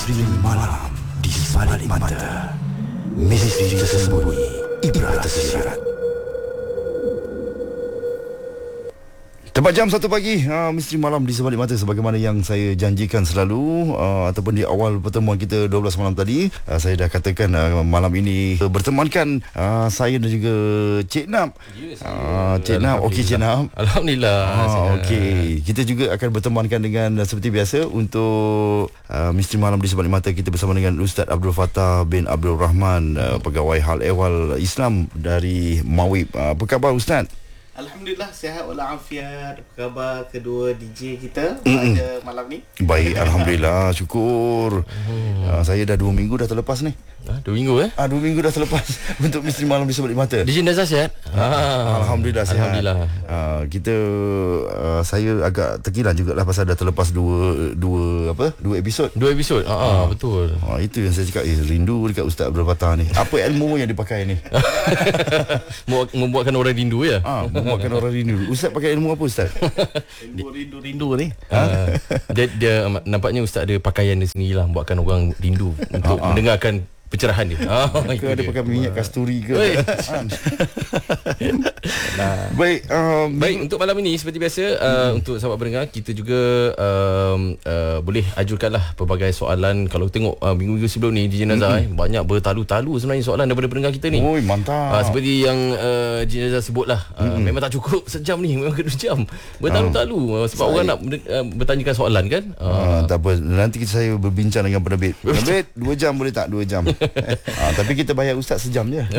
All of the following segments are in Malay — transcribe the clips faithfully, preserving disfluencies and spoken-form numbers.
Misteri malam di sebalik mata. Misteri tersembunyi, ibrah tersirat. Tepat jam satu pagi, uh, Misteri Malam di Sebalik Mata, sebagaimana yang saya janjikan selalu, uh, ataupun di awal pertemuan kita dua belas malam tadi, uh, saya dah katakan uh, malam ini uh, bertemankan uh, saya dan juga Cik Nap. Yes, uh, Cik Nap, okey Cik Nap. Alhamdulillah. uh, Okey, kita juga akan bertemankan dengan uh, seperti biasa untuk uh, Misteri Malam di Sebalik Mata. Kita bersama dengan Ustaz Abdul Fattah bin Abdul Rahman, uh, pegawai hal ehwal Islam dari Mawib. Uh, apa khabar Ustaz? Alhamdulillah, sihat walafiat. Apa khabar kedua D J kita Mm-mm. pada malam ni? Baik, Alhamdulillah, syukur. hmm. uh, Saya dah dua minggu dah terlepas ni. Ha, dua minggu eh? Ah, dua minggu dah terlepas untuk Misteri Malam di Sebalik Mata. D J Nazar sihat? Ah, Alhamdulillah sihat. Alhamdulillah. Ah, kita uh, saya agak terkilan jugalah pasal dah terlepas dua dua apa? Dua episod. Dua episod. Ah, ah, betul. Ah, itu yang saya cakap, eh rindu dekat Ustaz Abdul Fattah ni. Apa ilmu yang dipakai ni? Membuat- Membuatkan orang rindu ya. Ah, membuatkan orang rindu. Ustaz pakai ilmu apa Ustaz? Ilmu rindu-rindu ni. Ah, dia, dia nampaknya ustaz ada pakaian dia sendirilah, buatkan orang rindu untuk Ah, ah. mendengarkan pencerahan dia. Ah, Ke ada pakai minyak kasturi ke? Oi. Nah. Baik, um, Baik, untuk malam ini seperti biasa, uh, untuk sahabat pendengar, kita juga um, uh, boleh ajukanlah pelbagai soalan. Kalau tengok uh, minggu-minggu sebelum ni D J Nazar, eh, banyak bertalu-talu sebenarnya soalan daripada pendengar kita ni. Oi, mantap. Uh, seperti yang uh, D J Nazar sebutlah, uh, mm-hmm. memang tak cukup sejam ni, memang kedua jam bertalu-talu, uh, sebab Saya- orang nak uh, bertanyakan soalan kan. uh, Ah, tak apa, nanti saya berbincang dengan penerbit. Penerbit dua jam boleh tak? Dua jam. ah, tapi kita bayar ustaz sejam je.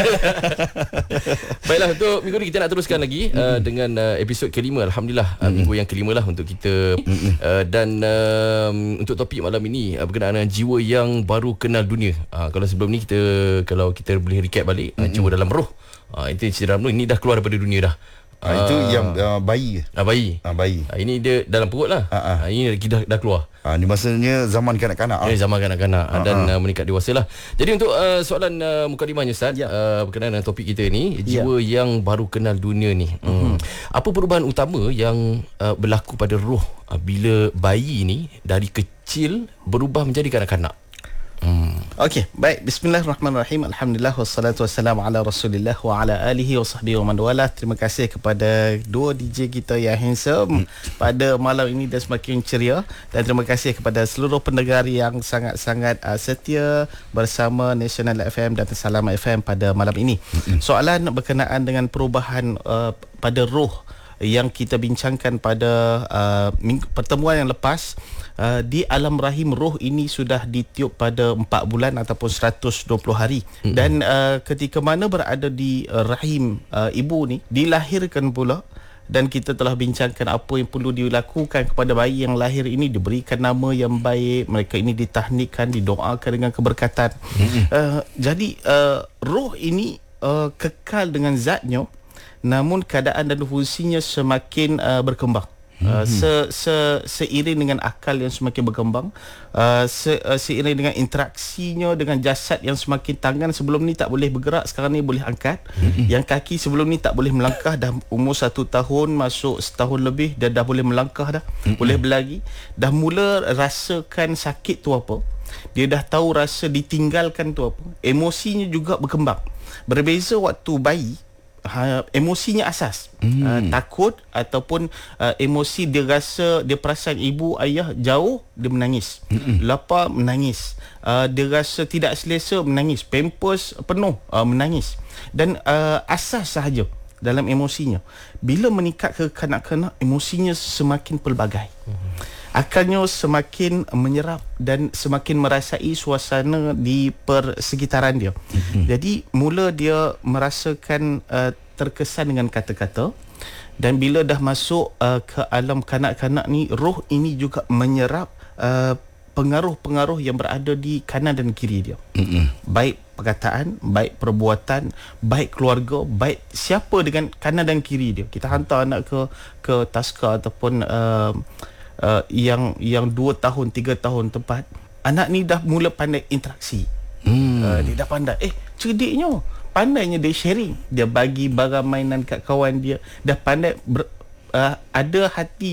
Baiklah, untuk minggu ni kita nak teruskan lagi uh, dengan uh, episod kelima. Alhamdulillah, uh, minggu yang kelima lah untuk kita. uh, Dan um, untuk topik malam ini uh, berkenaan dengan jiwa yang baru kenal dunia. uh, Kalau sebelum ni kita, kalau kita boleh recap balik, uh, jiwa dalam roh, uh, itu jiwa dalam roh ini dah keluar daripada dunia dah. Ah, itu yang uh, bayi. uh, Bayi. Ah, bayi. uh, Ini dia dalam perut lah. Ah, ah. uh, Ini dah, dah keluar. Ah, ni maksudnya zaman kanak-kanak. Ah. Ini zaman kanak-kanak Ah, dan ah. uh, meningkat dewasa lah. Jadi untuk uh, soalan uh, mukadimahnya Ustaz, Ya. uh, berkenaan dengan topik kita ni, Ya. jiwa yang baru kenal dunia ni. Hmm. Apa perubahan utama yang uh, berlaku pada roh uh, bila bayi ni dari kecil berubah menjadi kanak-kanak? Hmm. Okey, baik. Bismillahirrahmanirrahim. Alhamdulillah wassalatu wassalamu ala Rasulillah wa ala alihi wa sahbihi wa man wala. Terima kasih kepada dua D J kita yang handsome hmm. pada malam ini dan semakin ceria, dan terima kasih kepada seluruh pendengar yang sangat-sangat uh, setia bersama National F M dan Salam F M pada malam ini. Hmm. Soalan berkenaan dengan perubahan uh, pada roh yang kita bincangkan pada uh, minggu, pertemuan yang lepas. Uh, di alam rahim roh ini sudah ditiup pada empat bulan ataupun seratus dua puluh hari. Mm-hmm. Dan uh, ketika mana berada di uh, rahim uh, ibu ni, dilahirkan pula, dan kita telah bincangkan apa yang perlu dilakukan kepada bayi yang lahir ini. Diberikan nama yang baik, mereka ini ditahnikkan, didoakan dengan keberkatan. Mm-hmm. uh, jadi uh, roh ini uh, kekal dengan zatnya, namun keadaan dan fungsinya semakin uh, berkembang. Uh, se, se, seiring dengan akal yang semakin berkembang, uh, se, uh, seiring dengan interaksinya dengan jasad yang semakin, tangan sebelum ni tak boleh bergerak, sekarang ni boleh angkat. Mm-hmm. Yang kaki sebelum ni tak boleh melangkah, dah umur satu tahun masuk setahun lebih, dia dah boleh melangkah dah. Mm-hmm. Boleh berlari, dah mula rasakan sakit tu apa, dia dah tahu rasa ditinggalkan tu apa. Emosinya juga berkembang. Berbeza waktu bayi, Ha, emosinya asas, hmm. uh, takut ataupun uh, emosi dia rasa, dia perasan ibu ayah jauh, dia menangis. hmm. Lapar, menangis. uh, Dia rasa tidak selesa, menangis. Pampers penuh, uh, menangis. Dan uh, asas sahaja dalam emosinya. Bila meningkat ke kanak-kanak, emosinya semakin pelbagai. hmm. Akalnya semakin menyerap dan semakin merasai suasana di persekitaran dia. Mm-hmm. Jadi mula dia merasakan uh, terkesan dengan kata-kata, dan bila dah masuk uh, ke alam kanak-kanak ni, roh ini juga menyerap uh, pengaruh-pengaruh yang berada di kanan dan kiri dia. Mm-hmm. Baik perkataan, baik perbuatan, baik keluarga, baik siapa dengan kanan dan kiri dia. Kita hantar anak ke ke taska ataupun uh, Uh, yang yang dua tahun, tiga tahun tempat, anak ni dah mula pandai interaksi. hmm. uh, Dia dah pandai, eh cerdiknya, pandainya dia sharing, dia bagi barang mainan kat kawan dia, dah pandai ber, uh, ada hati yang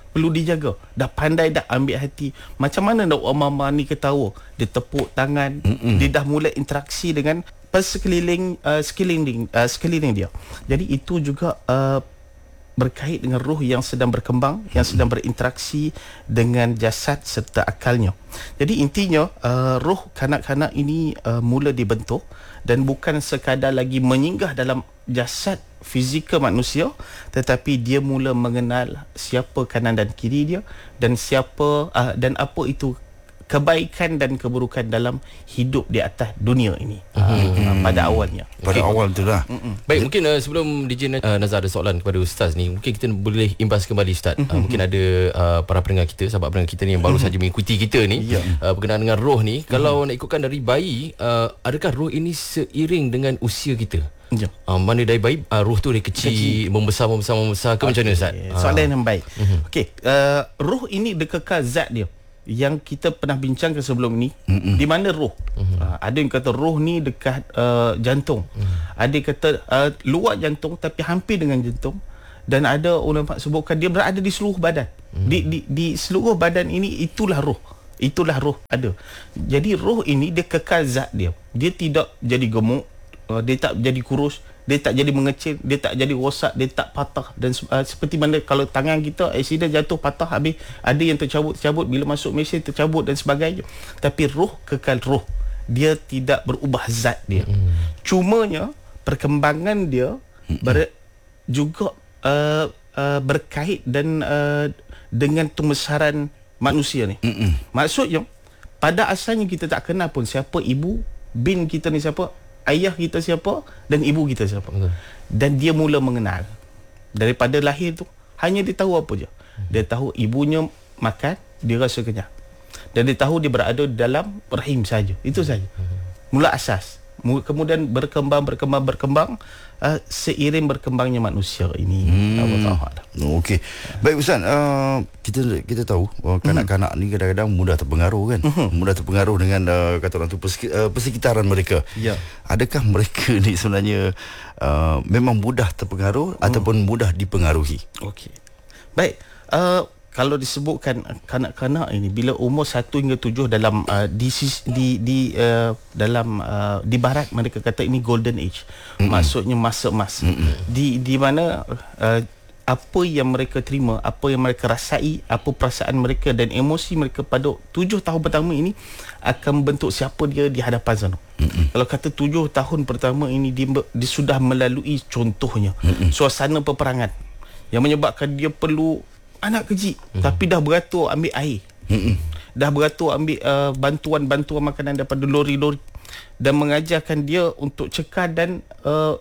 perlu dijaga. Dah pandai dah ambil hati. Macam mana nak mama ni ketawa, dia tepuk tangan, Mm-mm. dia dah mula interaksi dengan sekeliling uh, sekeliling uh, sekeliling dia. Jadi itu juga uh, berkait dengan roh yang sedang berkembang, yang sedang berinteraksi dengan jasad serta akalnya. Jadi intinya uh, roh kanak-kanak ini uh, mula dibentuk dan bukan sekadar lagi menyinggah dalam jasad fizikal manusia, tetapi dia mula mengenal siapa kanan dan kiri dia dan siapa uh, dan apa itu kebaikan dan keburukan dalam hidup di atas dunia ini. hmm. uh, pada awalnya. Pada okay. awal tu lah. Mm-mm. Baik, mungkin uh, sebelum D J uh, Nazar ada soalan kepada Ustaz ni, mungkin kita boleh imbas kembali Ustaz. Mm-hmm. Uh, mungkin ada uh, para pendengar kita, sahabat pendengar kita ni yang baru mm-hmm. saja mengikuti kita ni, yeah. uh, berkenaan dengan roh ni. Mm-hmm. Kalau nak ikutkan dari bayi, uh, adakah roh ini seiring dengan usia kita? Ya. Uh, mana dari bayi uh, roh tu dari kecil, kecil. membesar membesar membesar ke okay. macam mana Ustaz? Soalan yang baik. Mm-hmm. Okey, uh, roh ini dia kekal zat dia yang kita pernah bincangkan sebelum ni. Mm-hmm. Di mana roh? Mm-hmm. Uh, ada yang kata roh ni dekat uh, jantung. Mm-hmm. Ada yang kata uh, luar jantung tapi hampir dengan jantung, dan ada ulama sebutkan dia berada di seluruh badan. Mm-hmm. Di, di di seluruh badan ini, itulah roh. Itulah roh ada. Jadi roh ini dia kekal zat dia. Dia tidak jadi gemuk, uh, dia tak jadi kurus, dia tak jadi mengecil, dia tak jadi rosak, dia tak patah. Dan uh, seperti mana kalau tangan kita aksiden jatuh patah, habis ada yang tercabut-tercabut, bila masuk mesin tercabut dan sebagainya. Tapi roh kekal roh. Dia tidak berubah zat dia. Mm. Cumanya perkembangan dia ber, juga uh, uh, berkait dan uh, dengan pembesaran manusia ni. Mm-mm. Maksudnya pada asalnya kita tak kenal pun siapa ibu, bin kita ni siapa, ayah kita siapa dan ibu kita siapa. Betul. Dan dia mula mengenal. Daripada lahir tu hanya dia tahu apa je. Dia tahu ibunya makan, dia rasa kenyang. Dan dia tahu dia berada dalam rahim saja. Itu saja. Mula asas. Kemudian berkembang berkembang berkembang uh, seiring berkembangnya manusia ini. Hmm. Okey. Baik Ustaz, uh, kita kita tahu uh, kanak-kanak ni kadang-kadang mudah terpengaruh kan. Uh-huh. Mudah terpengaruh dengan uh, kata orang tu persek- uh, persekitaran mereka. Ya. Adakah mereka ni sebenarnya uh, memang mudah terpengaruh uh. ataupun mudah dipengaruhi? Okey. Baik. Uh, kalau disebutkan kanak-kanak ini bila umur satu hingga tujuh dalam uh, di di di uh, dalam uh, di barat mereka kata ini golden age. Mm-hmm. Maksudnya masa emas. Mm-hmm. Di di mana uh, apa yang mereka terima, apa yang mereka rasai, apa perasaan mereka dan emosi mereka pada tujuh tahun pertama ini akan membentuk siapa dia di hadapan sana. Mm-hmm. Kalau kata tujuh tahun pertama ini dia, dia sudah melalui contohnya mm-hmm. suasana peperangan yang menyebabkan dia perlu anak kecil mm-hmm. tapi dah beratur ambil air. Mm-hmm. Dah beratur ambil uh, bantuan-bantuan makanan daripada lori-lori dan mengajarkan dia untuk cekal dan uh,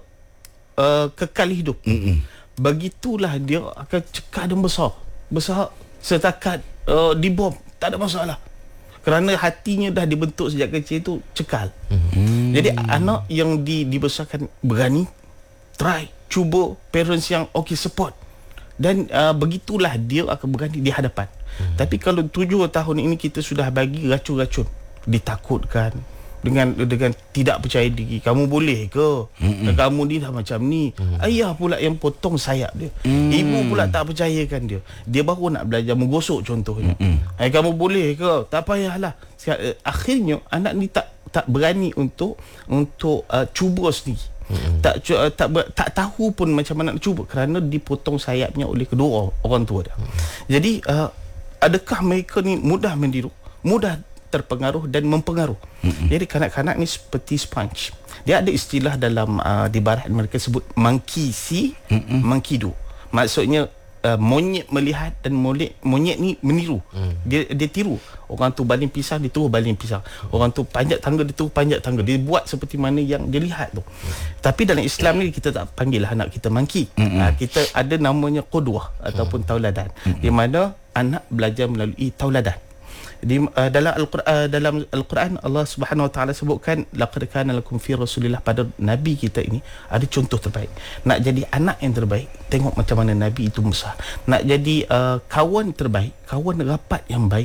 uh, kekal hidup. Mm-hmm. Begitulah dia akan cekal dan besar. Besar setakat uh, dibom, tak ada masalah. Kerana hatinya dah dibentuk sejak kecil tu cekal. Mm-hmm. Jadi anak yang di, dibesarkan berani, try, cuba, parents yang okay support. Dan uh, begitulah dia akan berani di hadapan. Hmm. Tapi kalau tujuh tahun ini kita sudah bagi racun-racun, ditakutkan dengan dengan tidak percaya diri. Kamu boleh ke? Hmm. Kamu ni dah macam ni. Hmm. Ayah pula yang potong sayap dia. Hmm. Ibu pula tak percayakan dia. Dia baru nak belajar menggosok contohnya. Hmm. Ay, kamu boleh ke? Tak payahlah. Akhirnya anak ni tak tak berani untuk untuk uh, cuba sendiri. Hmm. Tak uh, tak ber, tak tahu pun macam mana nak cuba kerana dipotong sayapnya oleh kedua orang tua dia. Hmm. Jadi uh, adakah mereka ni mudah meniru, mudah terpengaruh dan mempengaruh? Hmm. Jadi kanak-kanak ni seperti sponge. Dia ada istilah dalam uh, di barat mereka sebut monkey see, hmm. monkey do. Maksudnya uh, monyet melihat dan monyet monyet ni meniru. Hmm. Dia dia tiru. Orang tu baling pisang, dia turun baling pisang. Orang tu panjat tangga, dia turun panjat tangga. Dia buat seperti mana yang dia lihat tu. Hmm. Tapi dalam Islam ni kita tak panggil anak kita monkey. Hmm. Ha, kita ada namanya qudwah ataupun tauladan. Hmm. Di mana anak belajar melalui tauladan. Di uh, dalam Al-Quran uh, dalam Al-Quran Allah Subhanahu Wa Taala sebutkan laqad kana lakum fi rasulillah, pada nabi kita ini ada contoh terbaik. Nak jadi anak yang terbaik, tengok macam mana nabi itu besar. Nak jadi uh, kawan terbaik, kawan rapat yang baik,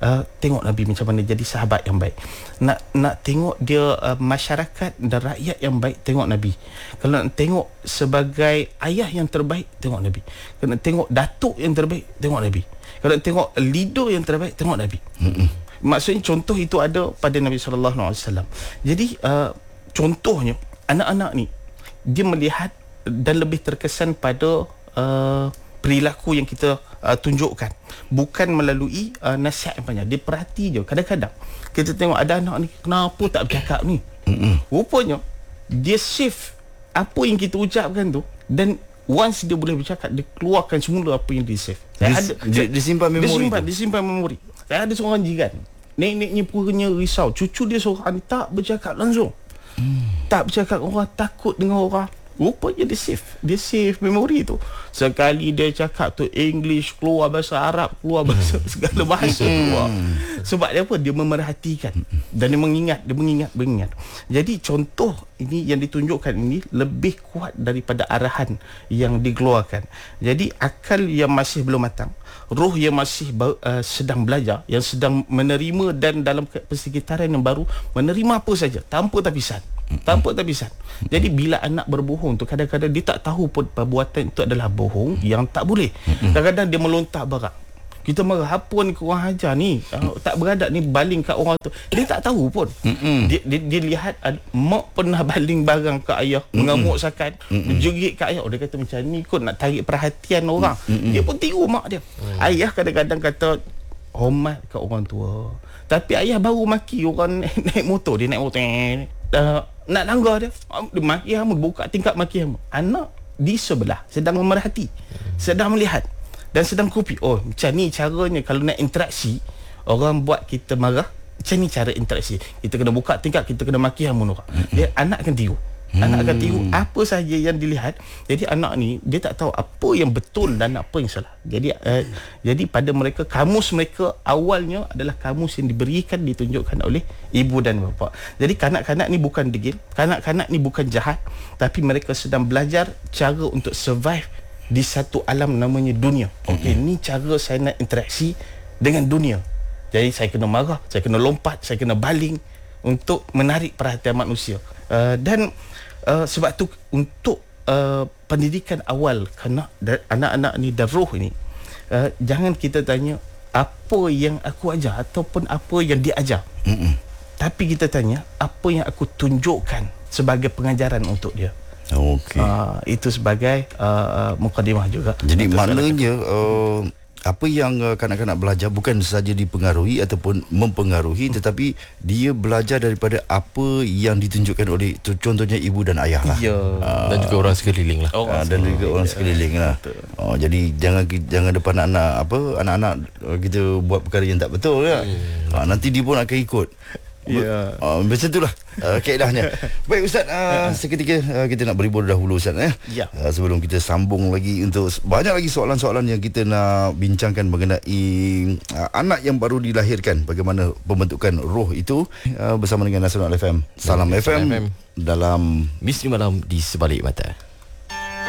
uh, tengok Nabi macam mana jadi sahabat yang baik. Nak nak tengok dia uh, masyarakat dan rakyat yang baik, tengok Nabi. Kalau nak tengok sebagai ayah yang terbaik, tengok Nabi. Kalau nak tengok datuk yang terbaik, tengok Nabi. Kalau nak tengok leader yang terbaik, tengok Nabi. Mm-mm. Maksudnya contoh itu ada pada Nabi sallallahu alaihi wasallam. Jadi uh, contohnya anak-anak ni dia melihat dan lebih terkesan pada uh, perilaku yang kita uh, tunjukkan, bukan melalui uh, nasihat yang banyak. Dia perhati je. Kadang-kadang kita tengok ada anak ni kenapa tak bercakap ni. Mm-mm. Rupanya dia save apa yang kita ucapkan tu, dan once dia boleh bercakap, dia keluarkan semula apa yang dia save. Dia, ada, dia, dia simpan memori dia simpan, tu. dia simpan memori. Saya ada seorang jiran, nenek-neknya punya risau, cucu dia seorang ni tak bercakap langsung. Hmm. Tak bercakap, orang takut dengan orang. Rupanya dia save, dia save memori tu. Sekali dia cakap tu English, keluar bahasa Arab, keluar bahasa hmm. segala bahasa keluar. Sebab dia apa? Dia memerhatikan dan dia mengingat, dia mengingat, mengingat. Jadi contoh ini yang ditunjukkan ini lebih kuat daripada arahan yang dikeluarkan. Jadi akal yang masih belum matang, roh yang masih uh, sedang belajar, yang sedang menerima dan dalam persekitaran yang baru menerima apa saja tanpa tapisan. Tanpa tapisan. Jadi bila anak berbohong tu, kadang-kadang dia tak tahu pun perbuatan itu adalah bohong yang tak boleh. Kadang-kadang dia melontar barang. Kita marah, apa ni korang ajar ni, uh, tak beradab ni, baling kat orang tu. Dia tak tahu pun. Dia, dia, dia lihat uh, mak pernah baling barang kat ayah, mengamuk sakat, menjerit kat ayah. Oh, dia kata macam ni kot, nak tarik perhatian orang. Dia pun tiru mak dia. Ayah kadang-kadang kata hormat kat orang tua, tapi ayah baru maki orang naik, naik motor. Dia naik motor uh, nak langgar dia, dia maki hama, buka tingkap maki hama. Anak di sebelah sedang memerhati, sedang melihat dan sedang kopi. Oh, macam ni caranya kalau nak interaksi. Orang buat kita marah, macam ni cara interaksi. Kita kena buka tingkap, kita kena maki hama orang. Dia anak akan tiru. Anak akan tiru apa sahaja yang dilihat. Jadi anak ni dia tak tahu apa yang betul dan apa yang salah. Jadi uh, jadi pada mereka, kamus mereka awalnya adalah kamus yang diberikan, ditunjukkan oleh ibu dan bapa. Jadi kanak-kanak ni bukan degil, kanak-kanak ni bukan jahat, tapi mereka sedang belajar cara untuk survive di satu alam namanya dunia. Okey, mm-hmm. ni cara saya nak interaksi dengan dunia. Jadi saya kena marah, saya kena lompat, saya kena baling untuk menarik perhatian manusia. Uh, dan uh, sebab tu untuk uh, pendidikan awal kanak anak-anak ni dan roh ni, uh, jangan kita tanya apa yang aku ajar ataupun apa yang dia ajar. Mm-mm. Tapi kita tanya apa yang aku tunjukkan sebagai pengajaran untuk dia. Okey. Uh, itu sebagai uh, mukadimah juga. Jadi maknanya uh, apa yang uh, kanak-kanak belajar bukan saja dipengaruhi ataupun mempengaruhi, tetapi dia belajar daripada apa yang ditunjukkan oleh contohnya ibu dan ayah lah. Ya. Uh, dan juga orang sekeliling lah. uh, dan juga orang sekeliling lah. Oh, jadi jangan jangan depan anak apa anak-anak uh, kita buat perkara yang tak betul kan. Hmm. Uh, nanti dia pun akan ikut. Ya. Uh, macam itulah uh, kaedahnya. Baik Ustaz, uh, seketika uh, kita nak beribu dahulu Ustaz eh. Ya. Uh, sebelum kita sambung lagi untuk banyak lagi soalan-soalan yang kita nak bincangkan mengenai uh, anak yang baru dilahirkan, bagaimana pembentukan roh itu, uh, bersama dengan Nasional F M. Salam F M, F M dalam Misteri Malam di Sebalik Mata.